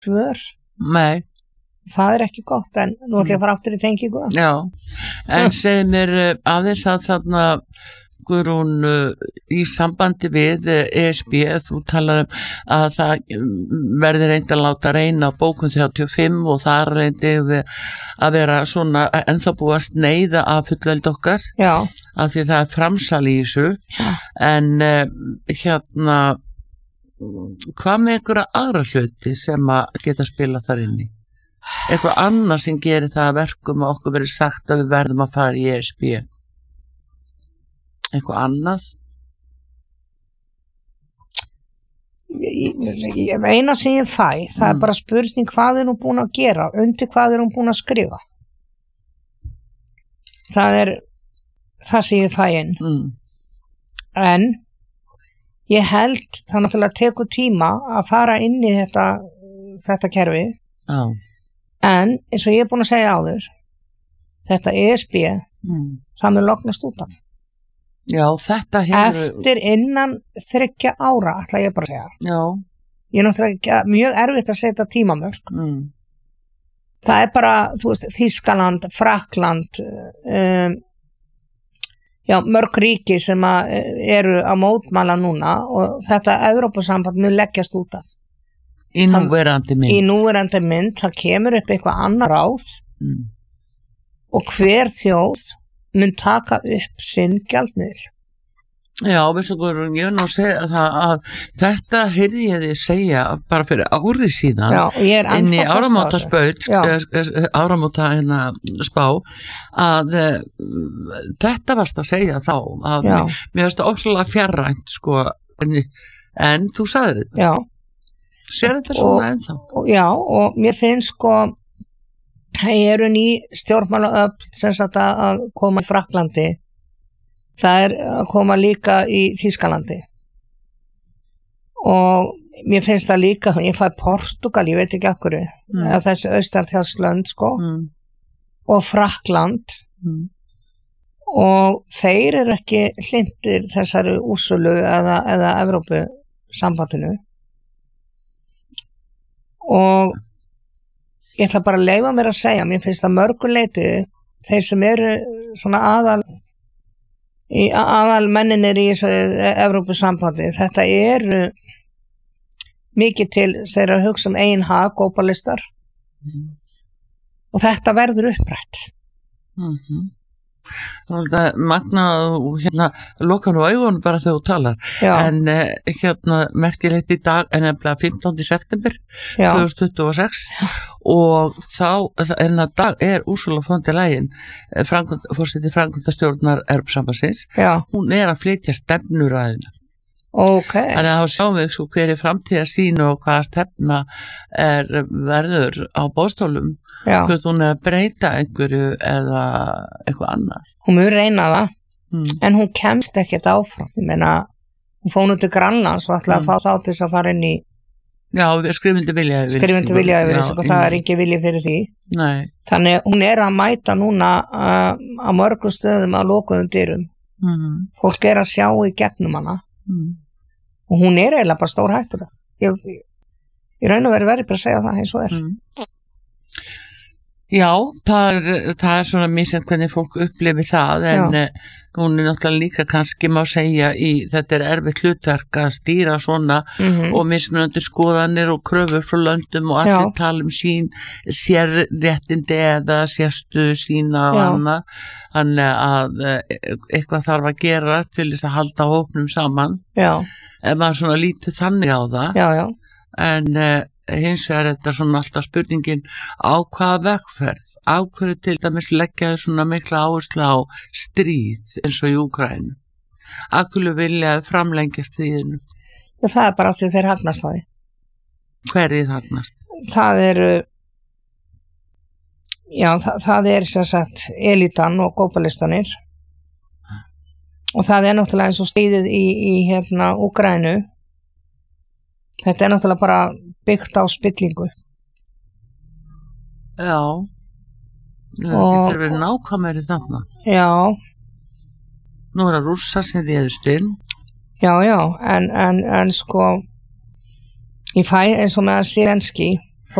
svör. Nei. Það ekki gott, en nú ætlum ég að fara aftur í tengingu. Já, en segir mér aðeins að þarna Guðrún í sambandi við ESB, þú talar að það verði reynd að láta reyna bókun 35 og það reyndi að vera svona ennþá búið að sneiða af fullveldi okkar. Já. Af því það framsal í þessu. Já. En hérna hvað með einhverja aðra hluti sem að geta spila þar inni? Eitthvað annað sem gerir það verkum að okkur verið sagt að við verðum að fara í ESB? Eitthvað annað? Eina sem ég fæ, það bara spurning hvað hún búin að gera, undir hvað hún búin að skrifa. Það sem ég fæ inn. En ég held það náttúrulega tekur tíma að fara inn í þetta kerfi. Já. En eins og ég búin að segja áður, þetta ESB, það mun lognast út af. Já, þetta hefur... Eftir innan 3 ára, ætla ég bara að segja. Já. Ég er náttúrulega mjög erfitt að setja tímamörk. Það bara, þú veist, Þýskaland, Frakkland, mörg ríki sem eru að mótmæla núna og þetta Evrópusamband mun leggjast út af. Í núverandi mynd. Í núverandi mynd, það kemur upp eitthvað annar ráð og hver þjóð mun taka upp sinn gjaldmiðil. Já, veistu Guðrún, ég nú segja það að þetta heyrði ég þig segja bara fyrir árið síðan. Já, ég er inn í áramóta spá að þetta varst að segja þá að mér varst það ofsalega fjarrænt sko, en þú sagðir þetta. Já. Sér þetta svona ennþá? Já, og mér finnst sko það ný stjórnmálaöfl sem sagt að koma í Frakklandi, það að koma líka í Þýskalandi og mér finnst það líka, ég fæ Portugal, ég veit ekki af hverju, þessi austantilslönd sko og Frakkland og þeir eru ekki hlindir þessari Úrsulu eða Evrópusambandinu og ég ætla bara að leyfa mér að segja, mér finnst það mörguleiti þeir sem eru svona aðal menninir í þessu Evrópusambandi, þetta eru mikið til þeirra að hugsa eigin hag, globalistar og þetta verður upprætt. Það er magnað og lokar nú augunum bara þegar þú talar. Já. En merkilegt í dag er nefnilega 15. september 2026 og þá dag er Ursula von der Leyen forseti framkvæmdastjórnar Evrópusambandsins. Hún er að flytja stefnuræðina. Okay. Þannig að þá sjáum við svo hver framtíðarsýn og hvaða stefna verður á boðstólum. Hvort hún er að breyta einhverju eða eitthvað annað. Hún mun reyna það, en hún kemst ekkert áfram. Ég meina, hún fór nú til Grænlands og ætlaði að fá þá til þess að fara inn í... Já, skrifindi viljayfirlýsingu. Skrifindi viljayfirlýsingu og það er ekki vilji fyrir því. Nei. Þannig hún er að mæta núna á mörgum stöðum á lokuðum dyrum. Fólk er að sjá í gegnum hana. Og hún er eiginlega bara stór hættur. Ég raun og verið bara að segja það eins og er. Já, það er svona misjant hvernig fólk upplifi það en hún er náttúrulega líka kannski má segja þetta er erfitt hlutverk að stýra svona og mismunandi skoðanir og kröfur frá löndum og allir tala sín sérréttindi eða sérstuðu sína og annað. Þannig að eitthvað þarf að gera til þess að halda hópnum saman. Já. Ef maður svona lítið þannig á það. Já. En hins vegar þetta svona alltaf spurningin á hvaða vegferð, á hverju til dæmis leggja svona mikla áherslu á stríð eins og í Úkraínu. Af hverju vilja framlengja stríðinu? Það er bara því þeir hagnast það. Hverjir hagnast? Það er sem sagt elitan og globalistanir og það er náttúrulega eins og stríðið í Úkraínu. Þetta er náttúrulega bara byggt á spillingu. Já. Þetta verið nákvæmari þarna. Já. Nú það Rússar sem réðust inn. Já, en sko ég fæ eins og með Zelenski